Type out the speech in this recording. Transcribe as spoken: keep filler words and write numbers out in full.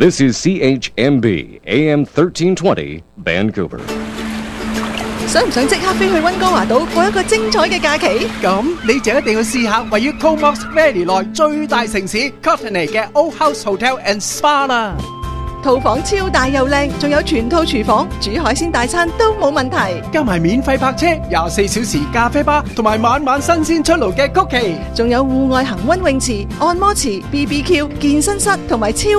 This is C H M B A M thirteen twenty Vancouver。 想唔想即刻飛去溫哥華島過一個精彩嘅假期？ 咁你就一定要試下位於 Comox Valley 內最大城市 Courtenay 嘅 Old House Hotel and Spa 啦。 套房超大又靚，仲有全套廚房，煮海鮮大餐都冇問題。 加埋免費泊車、廿四小時咖啡吧，同埋晚晚新鮮出爐嘅曲奇， 仲有戶外恆溫泳池、按摩池、B B Q、健身室同埋超